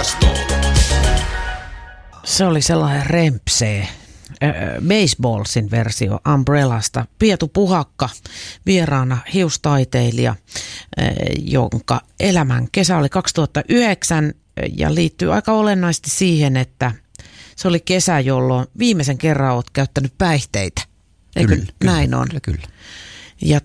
Se oli sellainen rempsee. Baseballsin versio Umbrellasta. Pietu Puhakka, vieraana hiustaiteilija, jonka elämän kesä oli 2009 ja liittyy aika olennaisesti siihen, että se oli kesä, jolloin viimeisen kerran olet käyttänyt päihteitä. Eikö Kyllä, näin on? Kyllä. Ja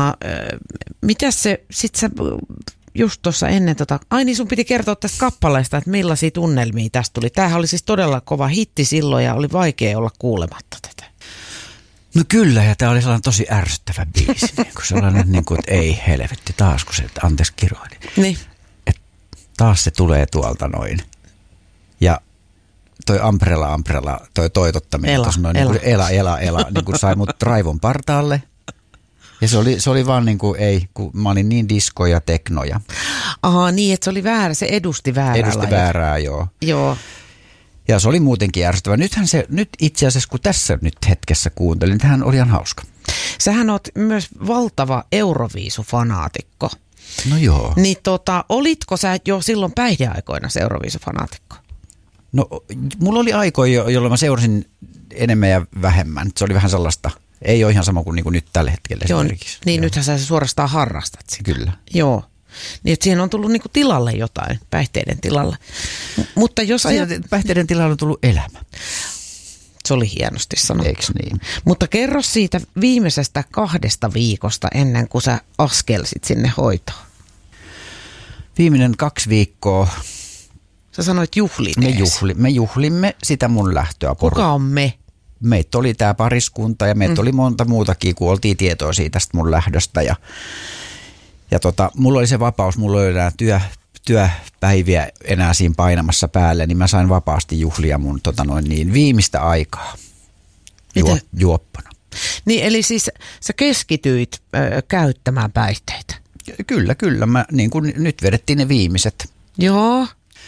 mitäs se, sit sä just tuossa ennen ai niin sun piti kertoa tästä kappaleesta, että millaisia tunnelmia tästä tuli. Tämähän oli siis todella kova hitti silloin ja oli vaikea olla kuulematta tätä. No kyllä, ja tämä oli sellainen tosi ärsyttävä biisi, kun sellainen, niin kuin, että ei helvetti, taas kun se, anteeksi kiroili. Niin. Että taas se tulee tuolta noin. Ja toi Umbrella, toi toitottaminen, ela, niin kuin sai mut raivon partaalle. Ja se oli vaan niin kuin ei, kun mä olin niin disko ja teknoja. Aha, niin, että se oli väärä, se edusti väärää. Edusti väärää, joo. Joo. Ja se oli muutenkin ärsyttävä. Nyt itse asiassa, kun tässä nyt hetkessä kuuntelin, tämähän oli ihan hauska. Sähän oot myös valtava Euroviisufanaatikko. No joo. Niin olitko sä jo silloin päihdeaikoina se Euroviisufanaatikko? No, mulla oli aikoja, jolloin mä seurasin enemmän ja vähemmän. Se oli vähän sellaista, ei ole ihan sama kuin, nyt tällä hetkellä. Joo, niin nythän sä suorastaan harrastat sitä. Kyllä. Joo. Niin, että siihen on tullut niinku tilalle jotain, päihteiden tilalle. Mutta jos päihteiden tilalle on tullut elämä. Se oli hienosti sanottu. Eikö niin? Mutta kerro siitä viimeisestä 2 viikosta ennen kuin sä askelsit sinne hoitoon. Viimeinen 2 viikkoa. Sä sanoit juhlineesi. Me juhlimme sitä mun lähtöä. Kuka on me? Meitä oli tää pariskunta ja meitä oli monta muutakin, kun oltiin tietoisia tästä mun lähdöstä. Ja mulla oli se vapaus, mulla oli enää työpäiviä enää siinä painamassa päälle, niin mä sain vapaasti juhlia mun viimeistä aikaa juoppana. Niin, eli siis sä keskityit käyttämään päihteitä? Kyllä. Mä, niin kuin nyt vedettiin ne viimeiset. Joo.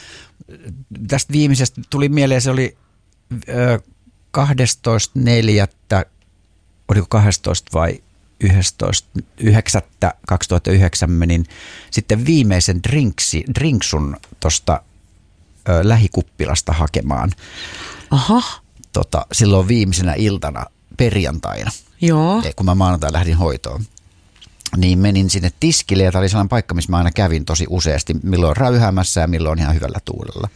Tästä viimeisestä tuli mieleen, se oli 12.4. Oliko 12 vai 11.9.2009 menin sitten viimeisen drinksun tuosta lähikuppilasta hakemaan. Aha. Silloin viimeisenä iltana perjantaina, joo. Kun mä maanantaina lähdin hoitoon. Niin menin sinne tiskille ja tämä oli sellainen paikka, missä mä aina kävin tosi useasti, milloin räyhäämässä ja milloin ihan hyvällä tuulella.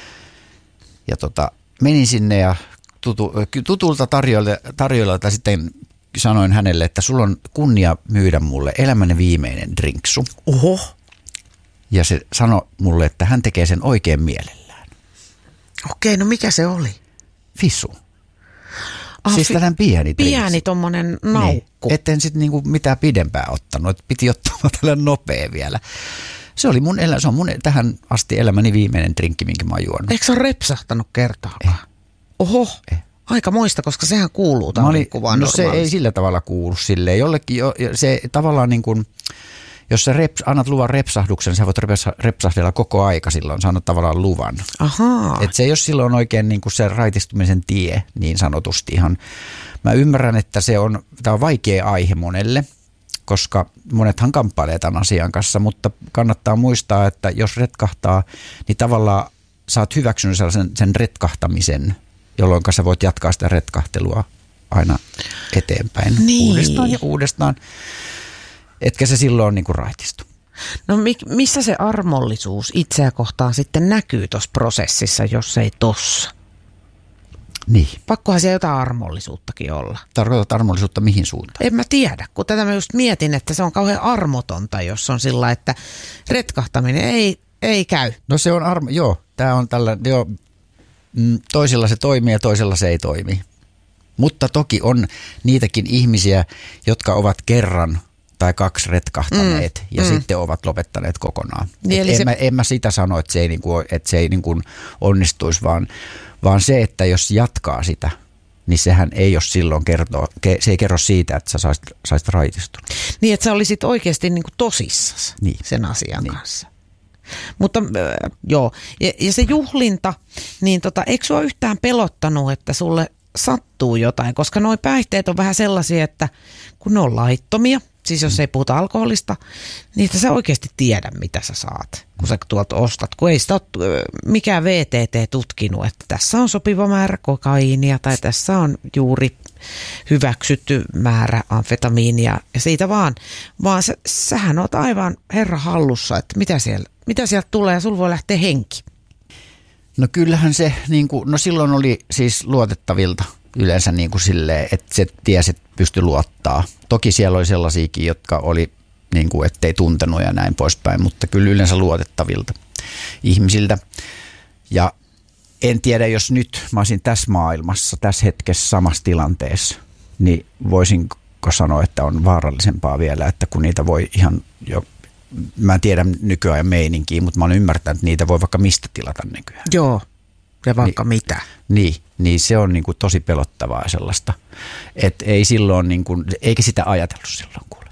Ja menin sinne ja tutulta tarjoilijalta sitten sanoin hänelle, että sulla on kunnia myydä mulle elämäni viimeinen drinksu. Oho. Ja se sanoi mulle, että hän tekee sen oikein mielellään. Okei, no mikä se oli? Fisu. Siis tällainen pieni drinksu. Pieni tommonen naukku. Niin, etten sitten niinku mitään pidempää ottanut, että piti ottaa tällainen nopea vielä. Se on mun tähän asti elämäni viimeinen drinkki, minkä mä oon juonut. Eikö se ole repsahtanut kertaakaan? Oho. Aika moista, koska sehän kuuluu taudinkuvan normaalisti. No se ei sillä tavalla kuulu silleen. Jollekin se tavallaan niin kuin, jos sä annat luvan repsahduksen, sä voit repsahdella koko aika silloin, sä annat tavallaan luvan. Ahaa. Että se ei ole silloin oikein niin kuin se raitistumisen tie niin sanotusti ihan. Mä ymmärrän, että tämä on vaikea aihe monelle, koska monethan kamppailee tämän asian kanssa, mutta kannattaa muistaa, että jos retkahtaa, niin tavallaan sä oot hyväksynyt sen retkahtamisen, jolloin sä voit jatkaa sitä retkahtelua aina eteenpäin uudestaan ja uudestaan, etkä se silloin niin kuin raitistu. No missä se armollisuus itseä kohtaan sitten näkyy tuossa prosessissa, jos ei tossa? Niin. Pakkohan siellä jotain armollisuuttakin olla. Tarkoitat armollisuutta mihin suuntaan? En mä tiedä, kun tätä mä just mietin, että se on kauhean armotonta, jos on sillä, että retkahtaminen ei käy. No se on tää on tällainen, toisilla se toimii ja toisella se ei toimi. Mutta toki on niitäkin ihmisiä, jotka ovat kerran tai 2 retkahtaneet ja sitten ovat lopettaneet kokonaan. Niin en mä sitä sano, että se ei onnistuisi, vaan se, että jos jatkaa sitä, niin sehän ei ole silloin se ei kerro siitä, että sä saisit raitistunut. Niin, että sä olisit oikeasti niin kuin tosissasi sen asian kanssa. Mutta joo, ja se juhlinta, niin eikö sua yhtään pelottanut, että sulle sattuu jotain? Koska nuo päihteet on vähän sellaisia, että kun ne on laittomia, Siis jos ei puhuta alkoholista, niin sä oikeasti tiedä, mitä sä saat, kun sä tuolta ostat. Kun ei sitä ole mikään VTT tutkinut, että tässä on sopiva määrä kokaiinia tai tässä on juuri hyväksytty määrä amfetamiinia ja siitä vaan sähän oot aivan herra hallussa, että mitä sieltä tulee ja sulla voi lähteä henki. No kyllähän se, niin kuin, no silloin oli siis luotettavilta yleensä niin kuin silleen, että se tiesi, että pystyi luottaa. Toki siellä oli sellaisiakin, jotka oli niin kuin, ettei tuntenut ja näin poispäin, mutta kyllä yleensä luotettavilta ihmisiltä. Ja en tiedä, jos nyt mä olisin tässä maailmassa, tässä hetkessä samassa tilanteessa, niin voisinko sanoa, että on vaarallisempaa vielä, että kun niitä voi ihan jo, mä en tiedä nykyajan meininkiä, mutta mä olen ymmärtänyt, että niitä voi vaikka mistä tilata nykyään. Joo, ja vaikka mitä. Niin se on niin kuin tosi pelottavaa ja sellaista, että ei silloin, niin kuin, eikä sitä ajatellut silloin kuule.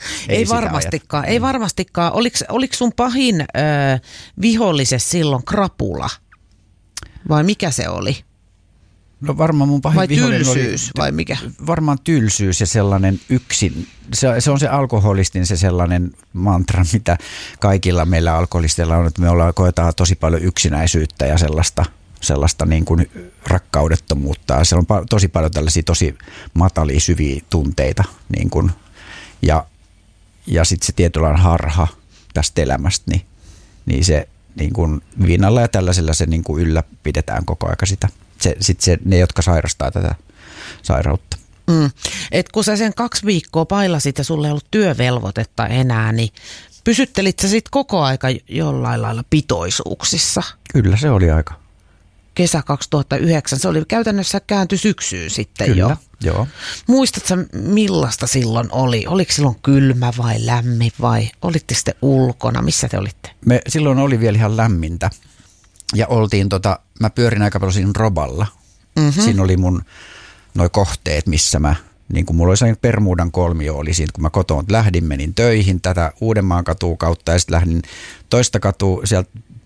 Ei varmastikaan. Oliko sun pahin vihollisesi silloin krapula? Vai mikä se oli? No varmaan mun pahin vihollinen tylsyys, vai mikä? Varmaan tylsyys ja sellainen yksin. Se on se alkoholistin se sellainen mantra, mitä kaikilla meillä alkoholisteilla on, että me koetaan tosi paljon yksinäisyyttä ja sellaista niin kuin rakkaudettomuutta. Ja siellä on tosi paljon tällaisia tosi matalia, syviä tunteita. Niin kuin, ja sitten se tietynlainen harha tästä elämästä, niin se niin kuin viinalla ja tällaisella se niin kuin ylläpidetään koko ajan sitä. Ne, jotka sairastaa tätä sairautta. Et kun sä sen 2 viikkoa pailasit ja sulla ei ollut työvelvoitetta enää, niin pysyttelit sä sit koko aika jollain lailla pitoisuuksissa? Kyllä se oli aika. Kesä 2009, se oli käytännössä kääntyi syksyyn sitten. Kyllä, joo. Muistatko millaista silloin oli? Oliko silloin kylmä vai lämmin vai olitte sitten ulkona? Missä te olitte? Silloin oli vielä ihan lämmintä ja oltiin mä pyörin aika paljon siinä Roballa. Mm-hmm. Siinä oli mun noi kohteet, missä mä, niin kuin mulla oli sellainen Bermudan kolmio oli siinä, kun mä kotoon lähdin, menin töihin tätä Uudenmaan katua kautta ja sitten lähdin toista katua, sieltä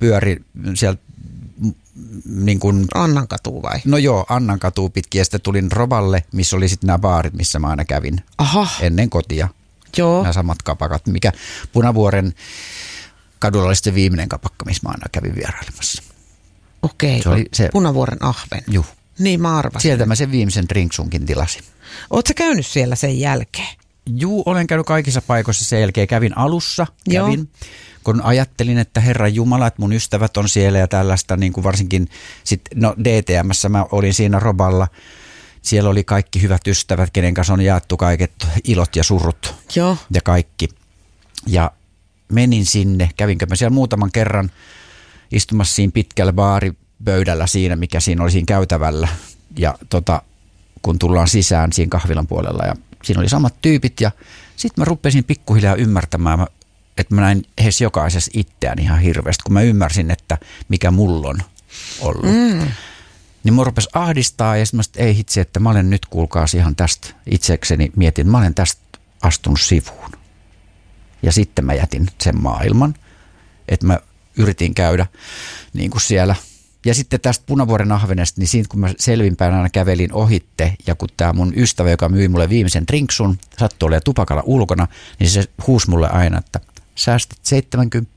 niin kuin, Annankatu vai? No joo, Annankatua pitkin ja sitten tulin Roballe, missä oli sitten nämä baarit, missä mä aina kävin. Aha. Ennen kotia. Joo. Nämä samat kapakat, mikä Punavuoren kadulla oli sitten viimeinen kapakka, missä mä aina kävin vierailemassa. Okei, se Punavuoren ahven. Juh. Niin mä arvasin. Sieltä mä sen viimeisen drinksunkin tilasin. Ootko sä käynyt siellä sen jälkeen? Juu, olen käynyt kaikissa paikoissa sen jälkeen. Kävin alussa, kun ajattelin, että Herran Jumala, että mun ystävät on siellä ja tällaista, niin kuin varsinkin DTM:ssä mä olin siinä Roballa. Siellä oli kaikki hyvät ystävät, kenen kanssa on jaettu kaiket ilot ja surut. Joo. Ja kaikki. Ja menin sinne, kävinkö mä siellä muutaman kerran istumassa siinä pitkällä baaripöydällä siinä, mikä siinä oli siinä käytävällä. Ja kun tullaan sisään siinä kahvilan puolella ja siinä oli samat tyypit ja sitten mä rupesin pikkuhiljaa ymmärtämään, että mä näin heissä jokaisessa itseään ihan hirveästi, kun mä ymmärsin, että mikä mulla on ollut. Niin mä rupesi ahdistaa ja sitten mä sanoin, ei hitse, että mä olen nyt kuulkaas ihan tästä itsekseni mietin, että mä olen tästä astunut sivuun. Ja sitten mä jätin sen maailman, että mä yritin käydä niin kuin siellä. Ja sitten tästä Punavuoren ahvenesta, niin siitä kun mä selvinpäin aina kävelin ohitte, ja kun tämä mun ystävä, joka myi mulle viimeisen drinksun, sattui olemaan tupakalla ulkona, niin se huusi mulle aina, että säästit 70,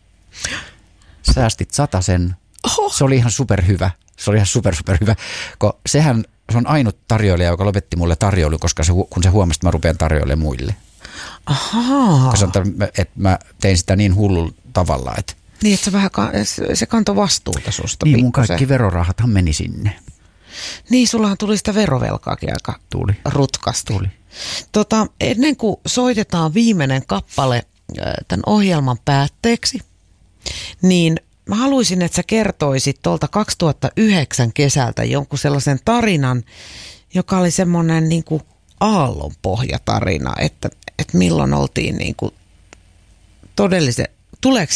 säästit 100. Se oli ihan superhyvä. Se oli ihan superhyvä, kun se on ainut tarjoilija, joka lopetti mulle tarjoilu, koska kun se huomasi, että mä rupean tarjoilemaan muille. Ahaa. Että mä tein sitä niin hullulla tavalla, että niin, että se kantoi vastuuta susta. Niin, mun kaikki verorahathan meni sinne. Niin, sullahan tuli sitä verovelkaakin aika rutkasti. Tuli. Ennen kuin soitetaan viimeinen kappale tämän ohjelman päätteeksi, niin mä haluaisin, että sä kertoisit tuolta 2009 kesältä jonkun sellaisen tarinan, joka oli semmoinen niin kuin aallonpohjatarina, että milloin oltiin niin kuin todellisen, tuleeko